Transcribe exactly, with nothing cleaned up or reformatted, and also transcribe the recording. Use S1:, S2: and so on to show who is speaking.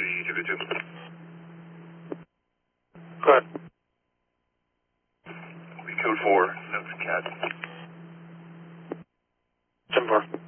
S1: City two two two.
S2: Go ahead.
S1: We code four, notes cat.
S2: ten four.